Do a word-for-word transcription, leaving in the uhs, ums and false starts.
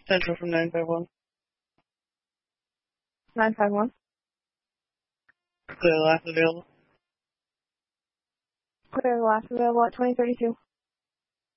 Central from nine five one. nine five one. Clear last available. Clear last available at twenty thirty-two.